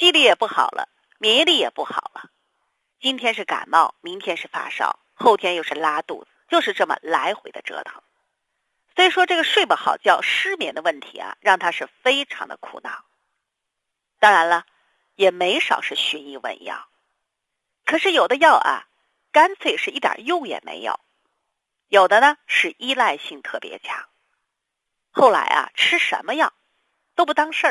忆力也不好了，免疫力也不好了。今天是感冒，明天是发烧，后天又是拉肚子，就是这么来回的折腾。所以说这个睡不好觉、失眠的问题啊，让他是非常的苦恼。当然了，也没少是寻医问药，可是有的药啊，干脆是一点用也没有；有的呢是依赖性特别强。后来啊，吃什么药都不当事儿。